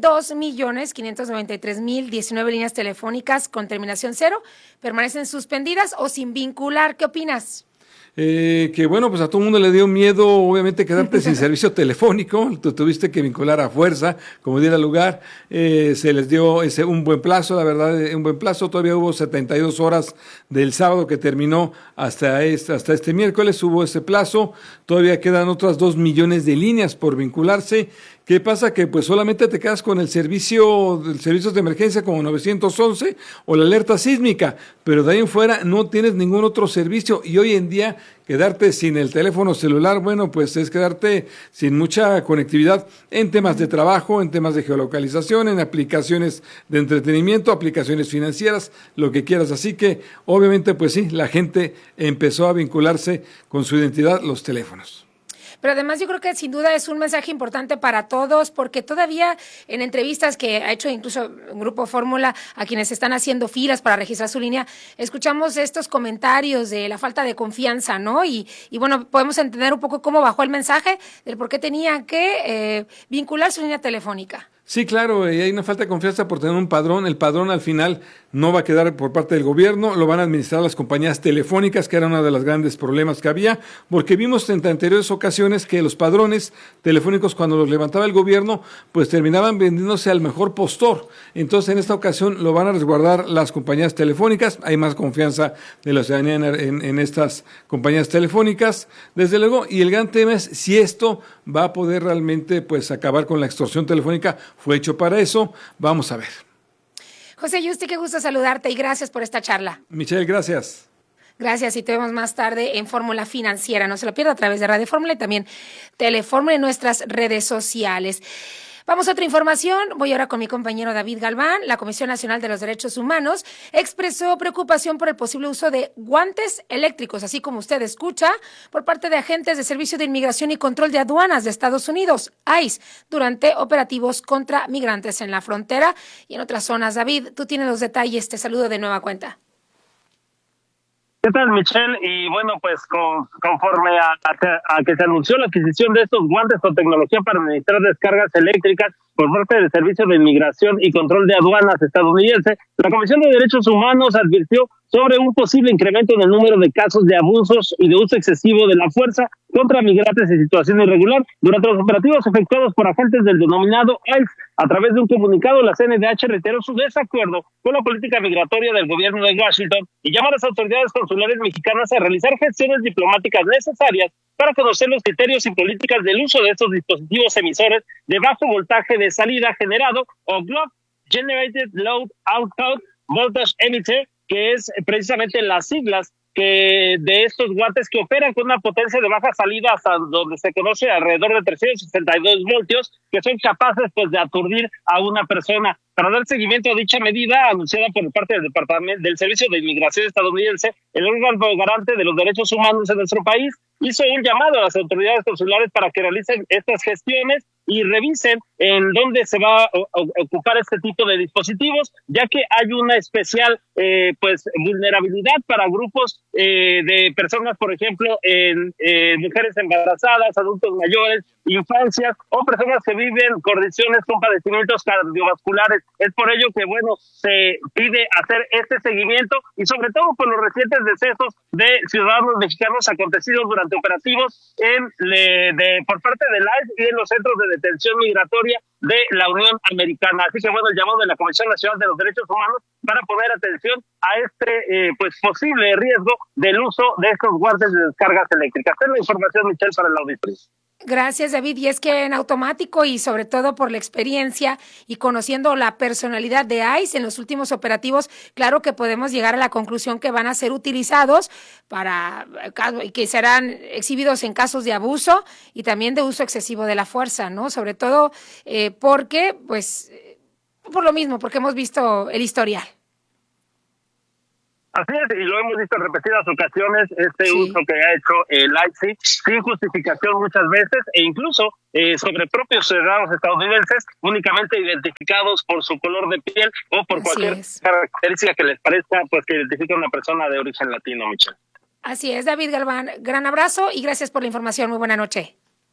2.593.019 líneas telefónicas con terminación 0 permanecen suspendidas o sin vincular. ¿Qué opinas? Que bueno, pues a todo el mundo le dio miedo, obviamente, quedarte sin servicio telefónico, tú tuviste que vincular a fuerza, como diera lugar, se les dio un buen plazo, la verdad, un buen plazo, todavía hubo 72 horas del sábado que terminó hasta este miércoles, hubo ese plazo, todavía quedan otras 2 millones de líneas por vincularse. ¿Qué pasa? Que pues solamente te quedas con el servicios de emergencia como 911 o la alerta sísmica, pero de ahí en fuera no tienes ningún otro servicio y hoy en día quedarte sin el teléfono celular, bueno, pues es quedarte sin mucha conectividad en temas de trabajo, en temas de geolocalización, en aplicaciones de entretenimiento, aplicaciones financieras, lo que quieras. Así que obviamente pues sí, la gente empezó a vincularse con su identidad los teléfonos. Pero además yo creo que sin duda es un mensaje importante para todos, porque todavía en entrevistas que ha hecho incluso Grupo Fórmula a quienes están haciendo filas para registrar su línea, escuchamos estos comentarios de la falta de confianza, ¿no? Y bueno, podemos entender un poco cómo bajó el mensaje del por qué tenían que vincular su línea telefónica. Sí, claro, y hay una falta de confianza por tener un padrón. El padrón al final no va a quedar por parte del gobierno, lo van a administrar las compañías telefónicas, que era uno de los grandes problemas que había, porque vimos en anteriores ocasiones que los padrones telefónicos, cuando los levantaba el gobierno, pues terminaban vendiéndose al mejor postor. Entonces, en esta ocasión lo van a resguardar las compañías telefónicas, hay más confianza de la ciudadanía en estas compañías telefónicas, desde luego, y el gran tema es si esto va a poder realmente pues acabar con la extorsión telefónica. Fue hecho para eso, vamos a ver. José Yuste, qué gusto saludarte y gracias por esta charla. Michelle, gracias. Gracias y te vemos más tarde en Fórmula Financiera. No se lo pierda a través de Radio Fórmula y también Telefórmula en nuestras redes sociales. Vamos a otra información. Voy ahora con mi compañero David Galván. La Comisión Nacional de los Derechos Humanos expresó preocupación por el posible uso de guantes eléctricos, así como usted escucha, por parte de agentes de Servicio de Inmigración y Control de Aduanas de Estados Unidos, ICE, durante operativos contra migrantes en la frontera y en otras zonas. David, tú tienes los detalles. Te saludo de nueva cuenta. ¿Qué tal, Michelle? Y bueno, pues conforme a que se anunció la adquisición de estos guantes con tecnología para administrar descargas eléctricas por parte del Servicio de Inmigración y Control de Aduanas estadounidense, la Comisión de Derechos Humanos advirtió sobre un posible incremento en el número de casos de abusos y de uso excesivo de la fuerza contra migrantes en situación irregular durante los operativos efectuados por agentes del denominado ICE. A través de un comunicado, la CNDH reiteró su desacuerdo con la política migratoria del gobierno de Washington y llama a las autoridades consulares mexicanas a realizar gestiones diplomáticas necesarias para conocer los criterios y políticas del uso de estos dispositivos emisores de bajo voltaje de salida generado o GLOB, Generated Load Output Voltage Emitter, que es precisamente las siglas que de estos guantes que operan con una potencia de baja salida hasta donde se conoce alrededor de 362 voltios, que son capaces pues de aturdir a una persona. Para dar seguimiento a dicha medida anunciada por parte del Departamento del Servicio de Inmigración estadounidense, el órgano garante de los derechos humanos en nuestro país hizo un llamado a las autoridades consulares para que realicen estas gestiones y revisen en dónde se va a ocupar este tipo de dispositivos, ya que hay una especial vulnerabilidad para grupos de personas, por ejemplo, en mujeres embarazadas, adultos mayores, infancias o personas que viven condiciones con padecimientos cardiovasculares. Es por ello que, se pide hacer este seguimiento y sobre todo por los recientes decesos de ciudadanos mexicanos acontecidos durante operativos por parte del ICE y en los centros de detención migratoria de la Unión Americana. Así que el llamado de la Comisión Nacional de los Derechos Humanos para poner atención a este posible riesgo del uso de estos guantes de descargas eléctricas. Esta es la información, Michelle, para el auditorio. Gracias, David. Y es que en automático y sobre todo por la experiencia y conociendo la personalidad de ICE en los últimos operativos, claro que podemos llegar a la conclusión que van a ser utilizados y que serán exhibidos en casos de abuso y también de uso excesivo de la fuerza, ¿no? Sobre todo porque, por lo mismo, porque hemos visto el historial. Así es, y lo hemos visto en repetidas ocasiones, uso que ha hecho el ICE sin justificación muchas veces, e incluso sobre propios ciudadanos estadounidenses, únicamente identificados por su color de piel o por cualquier característica que les parezca, que identifique a una persona de origen latino, Michelle. Así es, David Galván, gran abrazo y gracias por la información, muy buena noche.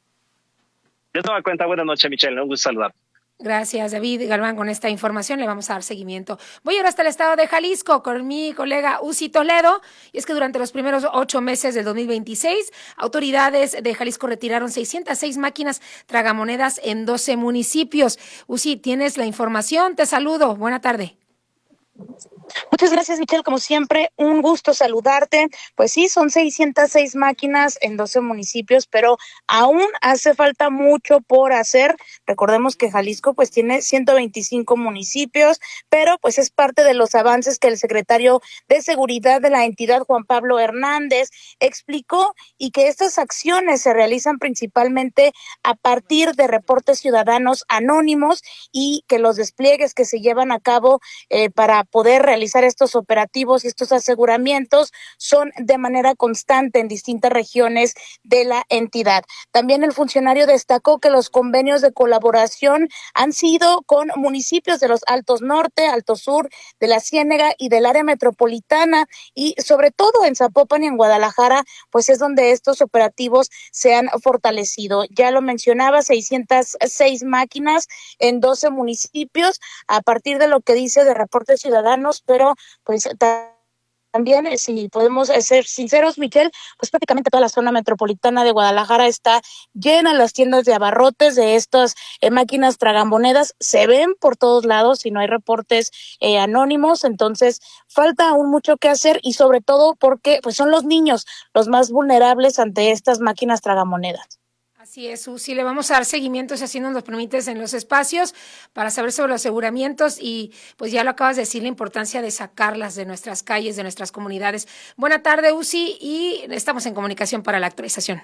Yo tomo cuenta, buena noche, Michelle, un gusto saludar. Gracias, David Galván, con esta información le vamos a dar seguimiento. Voy ahora hasta el estado de Jalisco con mi colega Uzi Toledo, y es que durante los primeros 8 meses del 2026, autoridades de Jalisco retiraron 606 máquinas tragamonedas en 12 municipios. Uzi, tienes la información, te saludo, buena tarde. Muchas gracias, Michelle. Como siempre, un gusto saludarte. Pues sí, son 606 máquinas en 12 municipios, pero aún hace falta mucho por hacer. Recordemos que Jalisco pues tiene 125 municipios, pero pues es parte de los avances que el secretario de Seguridad de la entidad, Juan Pablo Hernández, explicó, y que estas acciones se realizan principalmente a partir de reportes ciudadanos anónimos y que los despliegues que se llevan a cabo para poder realizar estos operativos y estos aseguramientos son de manera constante en distintas regiones de la entidad. También el funcionario destacó que los convenios de colaboración han sido con municipios de los Altos Norte, Alto Sur, de la Ciénega y del área metropolitana, y sobre todo en Zapopan y en Guadalajara, pues es donde estos operativos se han fortalecido. Ya lo mencionaba, 606 máquinas en 12 municipios, a partir de lo que dice de reportes ciudadanos, pero pues también, si podemos ser sinceros, Michelle, pues prácticamente toda la zona metropolitana de Guadalajara está llena, las tiendas de abarrotes de estas máquinas tragamonedas se ven por todos lados y no hay reportes anónimos, entonces falta aún mucho que hacer, y sobre todo porque pues son los niños los más vulnerables ante estas máquinas tragamonedas. Así es, Susi, le vamos a dar seguimiento, si así nos lo permites, en los espacios para saber sobre los aseguramientos, y pues ya lo acabas de decir, la importancia de sacarlas de nuestras calles, de nuestras comunidades. Buena tarde, Uzi, y estamos en comunicación para la actualización.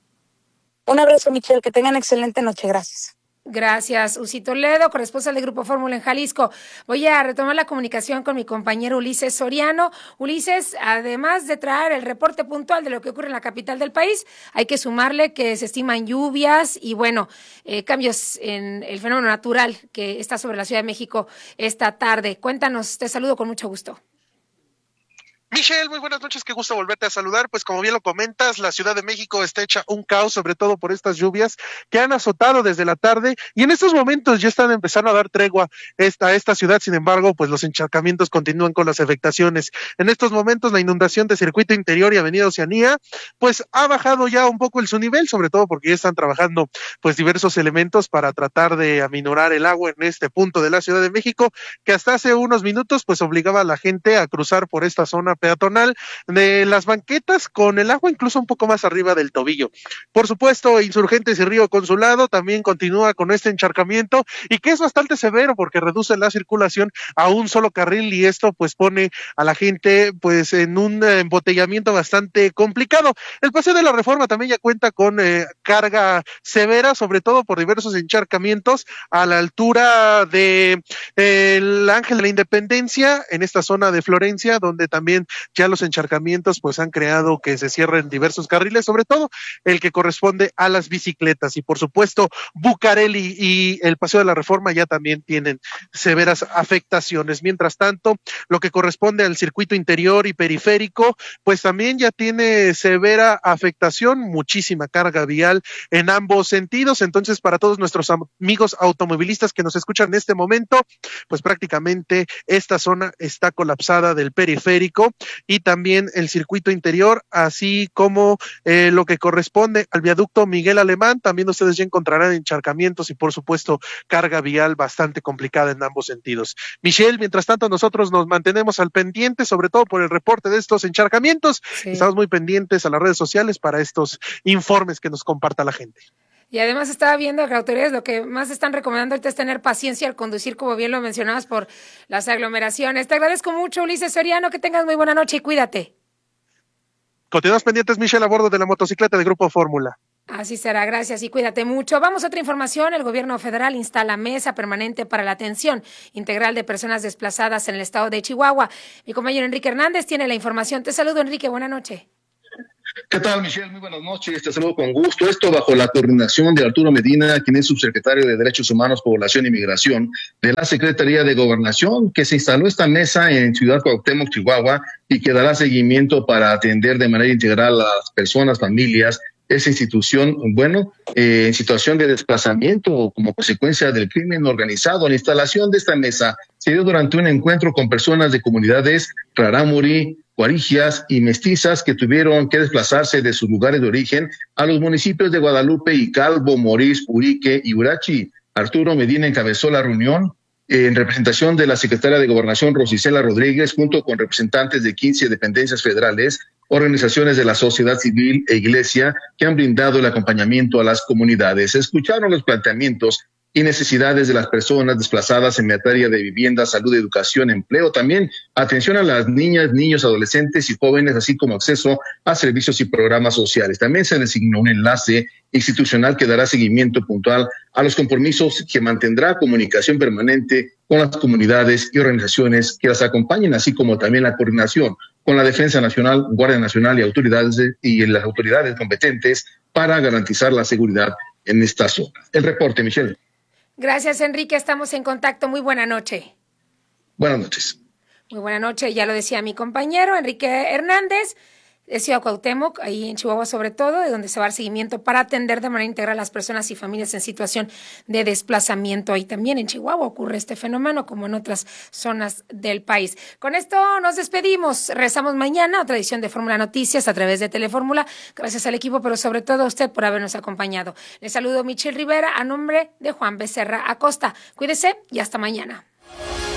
Un abrazo, Michelle, que tengan excelente noche, gracias. Gracias, Uzi Toledo, corresponsal del Grupo Fórmula en Jalisco. Voy a retomar la comunicación con mi compañero Ulises Soriano. Ulises, además de traer el reporte puntual de lo que ocurre en la capital del país, hay que sumarle que se estiman lluvias y, cambios en el fenómeno natural que está sobre la Ciudad de México esta tarde. Cuéntanos, te saludo con mucho gusto. Michelle, muy buenas noches, qué gusto volverte a saludar. Pues como bien lo comentas, la Ciudad de México está hecha un caos, sobre todo por estas lluvias que han azotado desde la tarde, y en estos momentos ya están empezando a dar tregua a esta ciudad. Sin embargo, pues los encharcamientos continúan con las afectaciones. En estos momentos la inundación de Circuito Interior y Avenida Oceanía pues ha bajado ya un poco su nivel, sobre todo porque ya están trabajando pues diversos elementos para tratar de aminorar el agua en este punto de la Ciudad de México, que hasta hace unos minutos pues obligaba a la gente a cruzar por esta zona peatonal de las banquetas con el agua incluso un poco más arriba del tobillo. Por supuesto, Insurgentes y Río Consulado también continúa con este encharcamiento y que es bastante severo porque reduce la circulación a un solo carril y esto pues pone a la gente pues en un embotellamiento bastante complicado. El Paseo de la Reforma también ya cuenta con carga severa, sobre todo por diversos encharcamientos a la altura de el Ángel de la Independencia, en esta zona de Florencia, donde también ya los encharcamientos pues han creado que se cierren diversos carriles, sobre todo el que corresponde a las bicicletas. Y por supuesto, Bucareli y el Paseo de la Reforma ya también tienen severas afectaciones. Mientras tanto, lo que corresponde al circuito interior y periférico, pues también ya tiene severa afectación, muchísima carga vial en ambos sentidos. Entonces, para todos nuestros amigos automovilistas que nos escuchan en este momento, pues prácticamente esta zona está colapsada del periférico y también el circuito interior, así como lo que corresponde al viaducto Miguel Alemán. También ustedes ya encontrarán encharcamientos y por supuesto carga vial bastante complicada en ambos sentidos. Michelle, mientras tanto nosotros nos mantenemos al pendiente, sobre todo por el reporte de estos encharcamientos. Sí. Estamos muy pendientes a las redes sociales para estos informes que nos comparta la gente. Y además estaba viendo que autoridades lo que más están recomendando ahorita es tener paciencia al conducir, como bien lo mencionabas, por las aglomeraciones. Te agradezco mucho, Ulises Soriano, que tengas muy buena noche y cuídate. Continuamos pendientes, Michelle, a bordo de la motocicleta de Grupo Fórmula. Así será, gracias y cuídate mucho. Vamos a otra información. El gobierno federal instala mesa permanente para la atención integral de personas desplazadas en el estado de Chihuahua. Mi compañero Enrique Hernández tiene la información. Te saludo, Enrique, buena noche. ¿Qué tal, Michelle? Muy buenas noches, te saludo con gusto. Esto bajo la coordinación de Arturo Medina, quien es subsecretario de Derechos Humanos, Población y Migración de la Secretaría de Gobernación, que se instaló esta mesa en Ciudad Cuauhtémoc, Chihuahua, y que dará seguimiento para atender de manera integral a las personas, familias, esa institución, en situación de desplazamiento como consecuencia del crimen organizado. La instalación de esta mesa se dio durante un encuentro con personas de comunidades rarámuri, guarigias y mestizas que tuvieron que desplazarse de sus lugares de origen a los municipios de Guadalupe y Calvo, Morís, Urique y Urachi. Arturo Medina encabezó la reunión en representación de la secretaria de Gobernación, Rosicela Rodríguez, junto con representantes de 15 dependencias federales, organizaciones de la sociedad civil e iglesia que han brindado el acompañamiento a las comunidades. Escucharon los planteamientos y necesidades de las personas desplazadas en materia de vivienda, salud, educación, empleo, también atención a las niñas, niños, adolescentes y jóvenes, así como acceso a servicios y programas sociales. También se designó un enlace institucional que dará seguimiento puntual a los compromisos, que mantendrá comunicación permanente con las comunidades y organizaciones que las acompañen, así como también la coordinación con la Defensa Nacional, Guardia Nacional y las autoridades competentes para garantizar la seguridad en esta zona. El reporte, Michelle. Gracias, Enrique. Estamos en contacto. Muy buena noche. Buenas noches. Muy buena noche. Ya lo decía mi compañero Enrique Hernández, de Ciudad Cuauhtémoc, ahí en Chihuahua sobre todo, de donde se va a dar seguimiento para atender de manera integral a las personas y familias en situación de desplazamiento. Ahí también en Chihuahua ocurre este fenómeno, como en otras zonas del país. Con esto nos despedimos. Regresamos mañana, otra edición de Fórmula Noticias a través de Telefórmula. Gracias al equipo, pero sobre todo a usted por habernos acompañado. Les saludo Michelle Rivera a nombre de Juan Becerra Acosta. Cuídese y hasta mañana.